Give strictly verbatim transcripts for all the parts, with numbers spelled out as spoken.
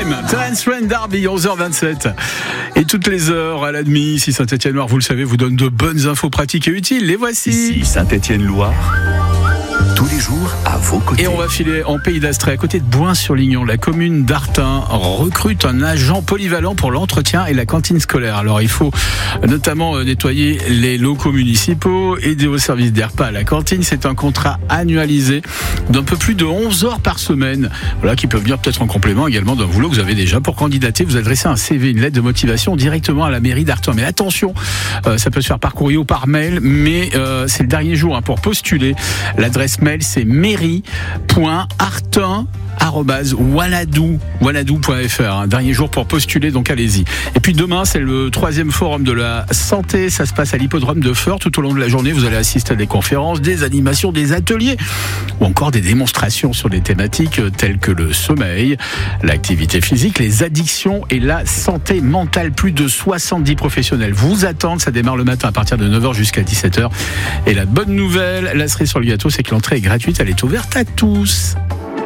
Time, Terence Trent D'Arby, onze heures vingt-sept. Et toutes les heures à la demi, ici Saint-Étienne-Loire, vous le savez, vous donne de bonnes infos pratiques et utiles. Les voici. Ici Saint-Étienne-Loire, tous les jours à vos côtés. Et on va filer en Pays d'Astrée, à côté de Bouin-sur-Lignon. La commune d'Artin recrute un agent polyvalent pour l'entretien et la cantine scolaire. Alors il faut notamment nettoyer les locaux municipaux, aider au service des repas à la cantine. C'est un contrat annualisé d'un peu plus de onze heures par semaine. Voilà, qui peut venir peut-être en complément également d'un boulot que vous avez déjà. Pour candidater, vous adressez un C V, une lettre de motivation directement à la mairie d'Artin. Mais attention, euh, ça peut se faire par courrier ou par mail, mais euh, c'est le dernier jour hein, pour postuler. L'adresse mail, c'est mairie point artin arobase wanadoo wanadoo point f r. Un dernier jour pour postuler, donc allez-y. Et puis demain, c'est le troisième forum de la santé. Ça se passe à l'hippodrome de Feurs. Tout au long de la journée, vous allez assister à des conférences, des animations, des ateliers ou encore des démonstrations sur des thématiques telles que le sommeil, l'activité physique, les addictions et la santé mentale. Plus de soixante-dix professionnels vous attendent. Ça démarre le matin à partir de neuf heures jusqu'à dix-sept heures. Et la bonne nouvelle, la cerise sur le gâteau, c'est que l'entrée est gratuite. Elle est ouverte à tous.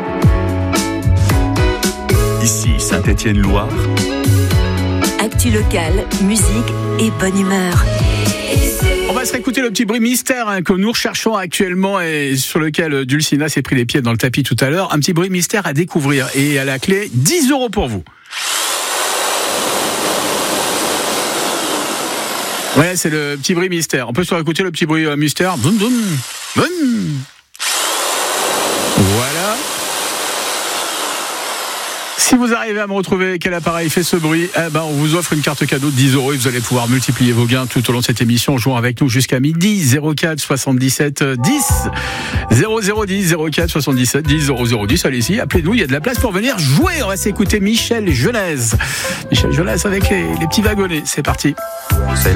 Ici Saint-Étienne-Loire. Actu locale, musique et bonne humeur. On va se réécouter le petit bruit mystère hein, que nous recherchons actuellement et sur lequel Dulcina s'est pris les pieds dans le tapis tout à l'heure. Un petit bruit mystère à découvrir et à la clé, dix euros pour vous. Ouais, c'est le petit bruit mystère. On peut se réécouter le petit bruit euh, mystère. Boum, boum, boum. Voilà. Si vous arrivez à me retrouver quel appareil fait ce bruit, eh ben on vous offre une carte cadeau de dix euros et vous allez pouvoir multiplier vos gains tout au long de cette émission en jouant avec nous jusqu'à midi. Zéro quatre soixante-dix-sept dix zéro zéro dix zéro quatre soixante-dix-sept dix zéro zéro dix. Allez-y, appelez-nous, il y a de la place pour venir jouer. On va s'écouter Michel Genèse. Michel Genèse avec les, les petits wagonnets. C'est parti. C'est